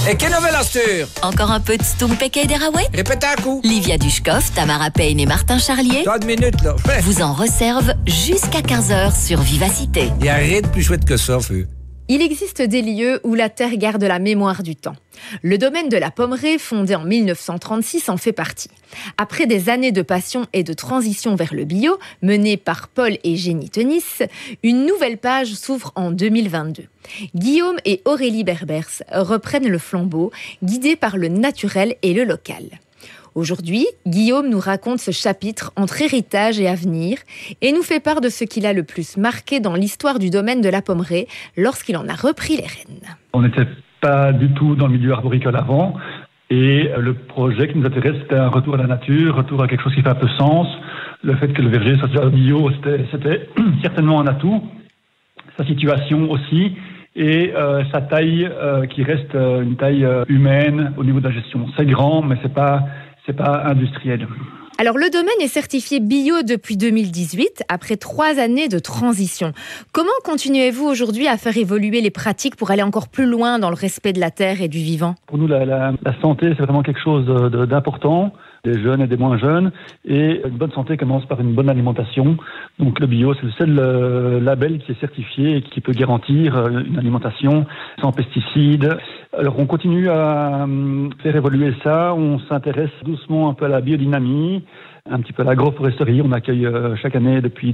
Et quelle nouvelle Astur? Encore un peu de Stumpeke et Deraway? Répète un coup. Livia Dushkov, Tamara Payne et Martin Charlier 3 minutes, là. vous en resservent jusqu'à 15h sur Vivacité. Il n'y a rien de plus chouette que ça, feu. Il existe des lieux où la terre garde la mémoire du temps. Le domaine de la Pommeraye, fondé en 1936, en fait partie. Après des années de passion et de transition vers le bio, menée par Paul et Jenny Tenis, une nouvelle page s'ouvre en 2022. Guillaume et Aurélie Berbers reprennent le flambeau, guidés par le naturel et le local. Aujourd'hui, Guillaume nous raconte ce chapitre entre héritage et avenir et nous fait part de ce qu'il a le plus marqué dans l'histoire du domaine de la Pommeraye lorsqu'il en a repris les rênes. On n'était pas du tout dans le milieu arboricole avant et le projet qui nous intéresse, c'était un retour à la nature, retour à quelque chose qui fait un peu sens. Le fait que le verger soit déjà bio, c'était certainement un atout. Sa situation aussi et sa taille qui reste une taille humaine au niveau de la gestion. C'est grand, mais c'est pas industriel. Alors, le domaine est certifié bio depuis 2018, après 3 années de transition. Comment continuez-vous aujourd'hui à faire évoluer les pratiques pour aller encore plus loin dans le respect de la terre et du vivant? Pour nous, la santé, c'est vraiment quelque chose d'important, des jeunes et des moins jeunes. Et une bonne santé commence par une bonne alimentation. Donc le bio, c'est le seul label qui est certifié et qui peut garantir une alimentation sans pesticides. Alors on continue à faire évoluer ça. On s'intéresse doucement un peu à la biodynamie, un petit peu à l'agroforesterie. On accueille chaque année depuis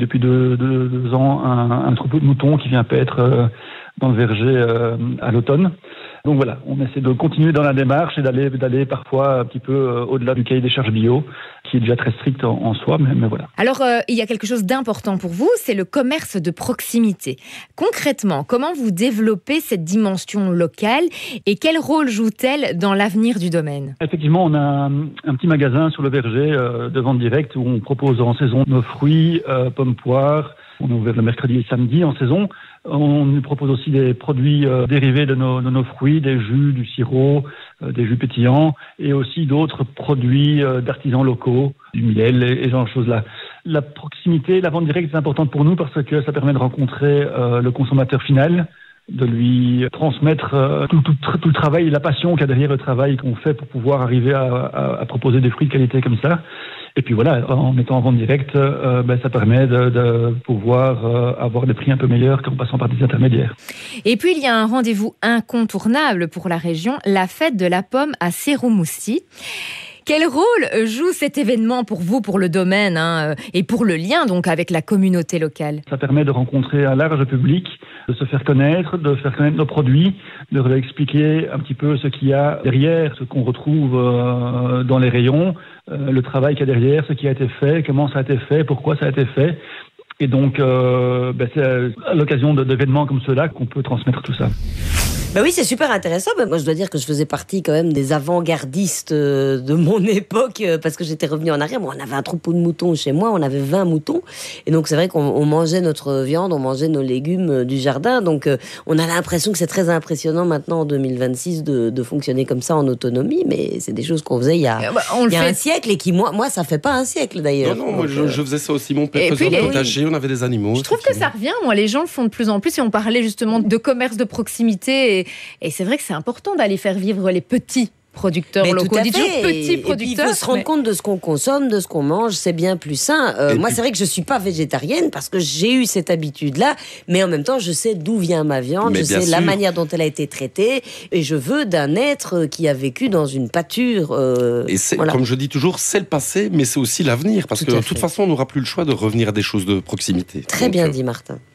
2 ans un troupeau de moutons qui vient paître dans le verger à l'automne. Donc voilà, on essaie de continuer dans la démarche et d'aller parfois un petit peu au-delà du cahier des charges bio, qui est déjà très strict en soi, mais voilà. Alors, il y a quelque chose d'important pour vous, c'est le commerce de proximité. Concrètement, comment vous développez cette dimension locale et quel rôle joue-t-elle dans l'avenir du domaine? Effectivement, on a un petit magasin sur le verger de vente directe où on propose en saison nos fruits, pommes, poires. On est ouvert le mercredi et samedi en saison. On nous propose aussi des produits dérivés de nos fruits, des jus, du sirop, des jus pétillants et aussi d'autres produits d'artisans locaux, du miel et genre de choses-là. La proximité, la vente directe est importante pour nous parce que ça permet de rencontrer le consommateur final, de lui transmettre tout le travail et la passion qu'il y a derrière le travail qu'on fait pour pouvoir arriver à proposer des fruits de qualité comme ça. Et puis voilà, en étant en vente directe, ça permet de pouvoir avoir des prix un peu meilleurs qu'en passant par des intermédiaires. Et puis il y a un rendez-vous incontournable pour la région, la fête de la pomme à Séroumoussi. Quel rôle joue cet événement pour vous, pour le domaine et pour le lien donc avec la communauté locale? Ça permet de rencontrer un large public, de se faire connaître, de faire connaître nos produits, de leur expliquer un petit peu ce qu'il y a derrière, ce qu'on retrouve dans les rayons, le travail qu'il y a derrière, ce qui a été fait, comment ça a été fait, pourquoi ça a été fait. Et donc, c'est à l'occasion d'événements comme ceux-là qu'on peut transmettre tout ça. Ben oui, c'est super intéressant. Ben moi, je dois dire que je faisais partie quand même des avant-gardistes de mon époque parce que j'étais revenue en arrière. Bon, on avait un troupeau de moutons chez moi, on avait 20 moutons. Et donc, c'est vrai qu'on mangeait notre viande, on mangeait nos légumes du jardin. Donc, on a l'impression que c'est très impressionnant maintenant en 2026 de fonctionner comme ça en autonomie. Mais c'est des choses qu'on faisait il y a un siècle et qui, moi, ça fait pas un siècle d'ailleurs. Non, moi, je faisais ça aussi. Mon père faisait un potager, on avait des animaux. Je trouve que ça revient. Moi, les gens le font de plus en plus et on parlait justement de commerce de proximité et c'est vrai que c'est important d'aller faire vivre les petits producteurs locaux. On dit toujours petits producteurs. Et puis, il faut se rendre compte de ce qu'on consomme, de ce qu'on mange, c'est bien plus sain. Moi, c'est vrai que je ne suis pas végétarienne parce que j'ai eu cette habitude-là, mais en même temps, je sais d'où vient ma viande, je sais la manière dont elle a été traitée, et je veux d'un être qui a vécu dans une pâture. Et comme je dis toujours, c'est le passé, mais c'est aussi l'avenir, parce que de toute façon, on n'aura plus le choix de revenir à des choses de proximité. Très bien dit, Martin.